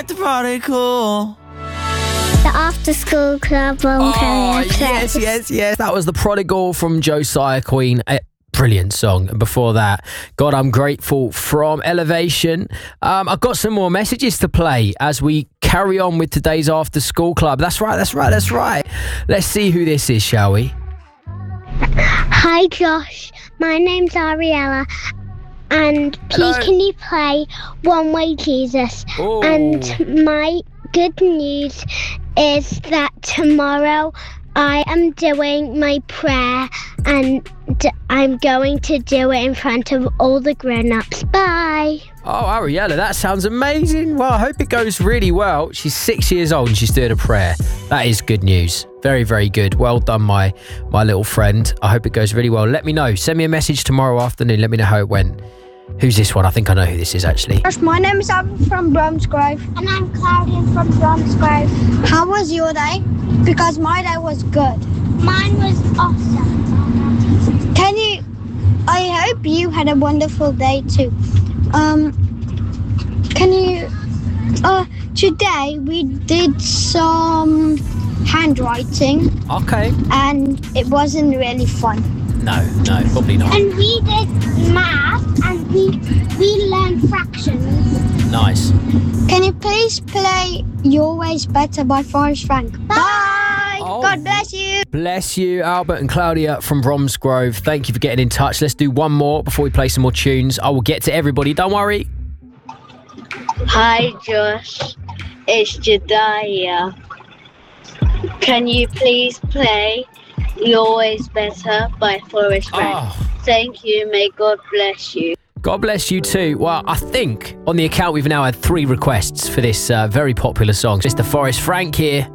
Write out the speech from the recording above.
at the prodigal. The After School Club on Yes. That was The Prodigal from Josiah Queen. A brilliant song. And before that, God, I'm Grateful from Elevation. I've got some more messages to play as we carry on with today's After School Club. That's right. Let's see who this is, shall we? Hi, Josh. My name's Ariella. And please, can you play One Way Jesus? Oh. And my good news is that tomorrow I am doing my prayer and I'm going to do it in front of all the grown-ups. Bye. Oh, Ariella, that sounds amazing. Well, I hope it goes really well. She's 6 years old and she's doing a prayer. That is good news. Very, very good. Well done, my little friend. I hope it goes really well. Let me know. Send me a message tomorrow afternoon. Let me know how it went. Who's this one? I think I know who this is, actually. My name is Adam from Bromsgrove. And I'm Claudia from Bromsgrove. How was your day? Because my day was good. Mine was awesome. I hope you had a wonderful day too. Today we did some handwriting. Okay. And it wasn't really fun. No, probably not. And we did math and we learned fractions. Nice. Can you please play Your Way's Better by Forrest Frank? Bye! Oh. God bless you! Bless you, Albert and Claudia from Bromsgrove. Thank you for getting in touch. Let's do one more before we play some more tunes. I will get to everybody, don't worry. Hi, Josh. It's Jediah. Can you please play You're Always Better by Forrest Frank? Oh. Thank you. May God bless you. God bless you too. Well, I think on the account we've now had 3 requests for this very popular song. Mr. Forrest Frank here.